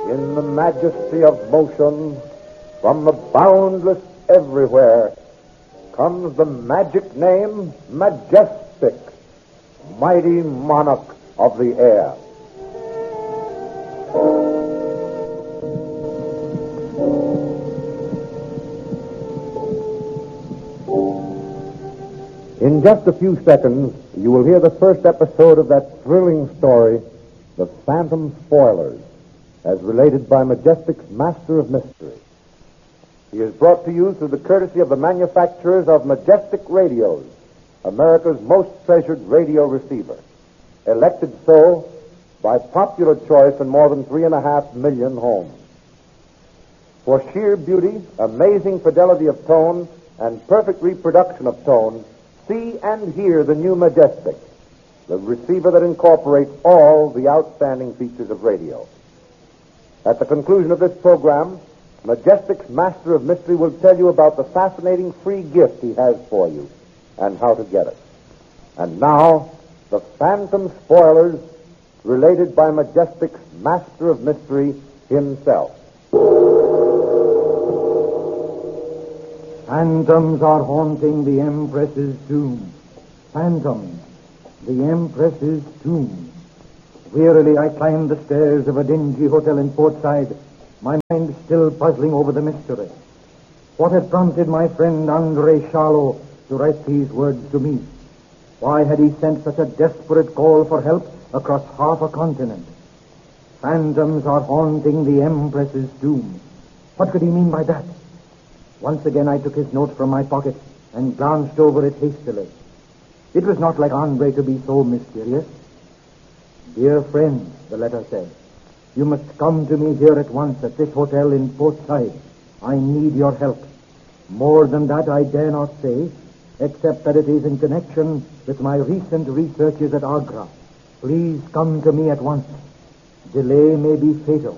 In the majesty of motion, from the boundless everywhere, comes the magic name Majestic, mighty monarch of the air. In just a few seconds, you will hear the first episode of that thrilling story, The Phantom Spoilers, as related by Majestic's Master of Mystery. He is brought to you through the courtesy of the manufacturers of Majestic Radios, America's most treasured radio receiver, elected so by popular choice in more than 3.5 million homes. For sheer beauty, amazing fidelity of tone, and perfect reproduction of tone, see and hear the new Majestic, the receiver that incorporates all the outstanding features of radio. At the conclusion of this program, Majestic's Master of Mystery will tell you about the fascinating free gift he has for you and how to get it. And now, The Phantom Spoilers, related by Majestic's Master of Mystery himself. Phantoms are haunting the Empress's tomb. Phantoms, the Empress's tomb. Wearily I climbed the stairs of a dingy hotel in Portside, my mind still puzzling over the mystery. What had prompted my friend André Charlot to write these words to me? Why had he sent such a desperate call for help across half a continent? Phantoms are haunting the Empress's tomb. What could he mean by that? Once again I took his note from my pocket and glanced over it hastily. It was not like André to be so mysterious. Dear friend, the letter said, you must come to me here at once at this hotel in Portside. I need your help. More than that I dare not say, except that it is in connection with my recent researches at Agra. Please come to me at once. Delay may be fatal.